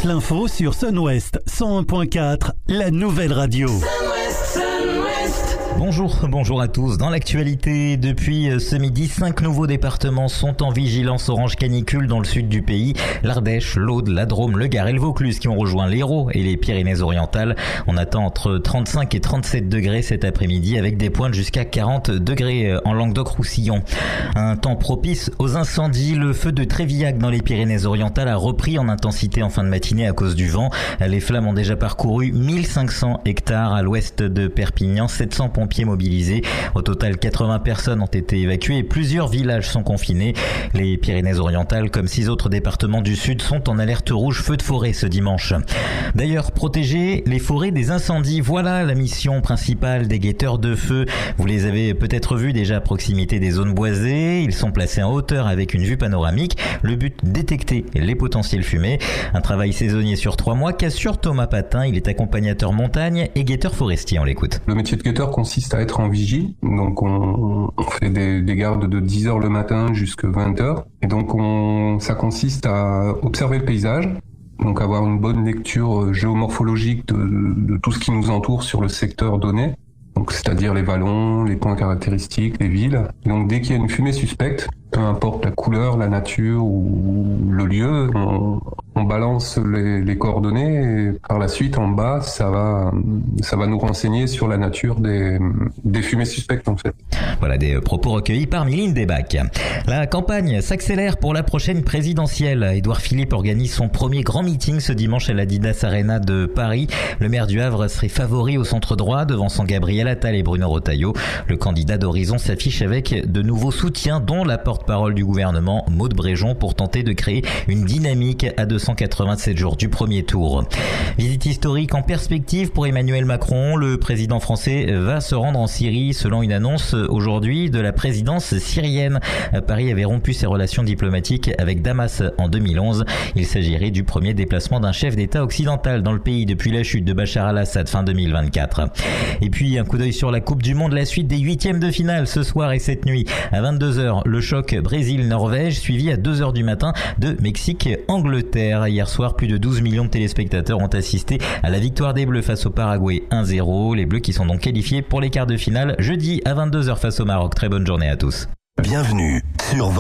l'info sur Sun-Ouest 101.4, la nouvelle radio. Bonjour à tous. Dans l'actualité, depuis ce midi, 5 nouveaux départements sont en vigilance orange canicule dans le sud du pays. L'Ardèche, l'Aude, la Drôme, le Gard et le Vaucluse qui ont rejoint l'Hérault et les Pyrénées-Orientales. On attend entre 35 et 37 degrés cet après-midi avec des pointes jusqu'à 40 degrés en Languedoc-Roussillon. Un temps propice aux incendies. Le feu de Trévillac dans les Pyrénées-Orientales a repris en intensité en fin de matinée à cause du vent. Les flammes ont déjà parcouru 1500 hectares à l'ouest de Perpignan, 700 pompiers mobilisés. Au total, 80 personnes ont été évacuées et plusieurs villages sont confinés. Les Pyrénées-Orientales, comme 6 autres départements du sud, sont en alerte rouge feu de forêt ce dimanche. D'ailleurs, protéger les forêts des incendies, voilà la mission principale des guetteurs de feu. Vous les avez peut-être vus déjà à proximité des zones boisées. Ils sont placés en hauteur avec une vue panoramique. Le but, détecter les potentiels fumées. Un travail saisonnier sur 3 mois qu'assure Thomas Patin. Il est accompagnateur montagne et guetteur forestier. On l'écoute. Le métier de guetteur consiste à être en vigie. Donc on fait des gardes de 10h le matin jusqu'à 20h. Et donc ça consiste à observer le paysage, donc avoir une bonne lecture géomorphologique de tout ce qui nous entoure sur le secteur donné. Donc c'est-à-dire les vallons, les points caractéristiques, les villes. Donc dès qu'il y a une fumée suspecte, peu importe la couleur, la nature ou le lieu, on balance les coordonnées et par la suite en bas ça va nous renseigner sur la nature des fumées suspectes en fait. Voilà des propos recueillis par Mylène Desbacs. La campagne s'accélère pour la prochaine présidentielle. Édouard Philippe organise son premier grand meeting ce dimanche à l'Adidas Arena de Paris. Le maire du Havre serait favori au centre droit, devançant Gabriel Attal et Bruno Retailleau. Le candidat d'Horizon s'affiche avec de nouveaux soutiens, dont la porte-parole du gouvernement, Maud Bréjon, pour tenter de créer une dynamique à 287 jours du premier tour. Visite historique en perspective pour Emmanuel Macron. Le président français va se rendre en Syrie selon une annonce aujourd'hui de la présidence syrienne. Paris avait rompu ses relations diplomatiques avec Damas en 2011. Il s'agirait du premier déplacement d'un chef d'État occidental dans le pays depuis la chute de Bachar al-Assad fin 2024. Et puis un coup d'œil sur la Coupe du Monde, la suite des 8e de finale ce soir et cette nuit. À 22h, le choc Brésil-Norvège suivi à 2h du matin de Mexique-Angleterre. Hier soir, plus de 12 millions de téléspectateurs ont assisté à la victoire des Bleus face au Paraguay 1-0. Les Bleus qui sont donc qualifiés pour les quarts de finale jeudi à 22h face au Maroc. Très bonne journée à tous. Bienvenue sur